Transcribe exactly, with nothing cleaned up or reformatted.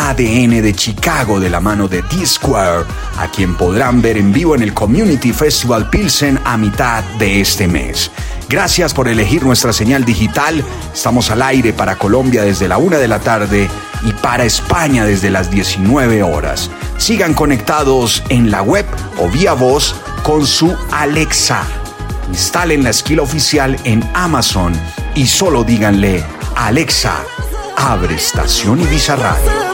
A D N de Chicago de la mano de D-Square, a quien podrán ver en vivo en el Community Festival Pilsen a mitad de este mes. Gracias por elegir nuestra señal digital. Estamos al aire para Colombia desde la una de la tarde y para España desde las diecinueve horas. Sigan conectados en la web o vía voz con su Alexa. Instalen la esquila oficial en Amazon y solo díganle: Alexa, abre Estación Ibiza Radio.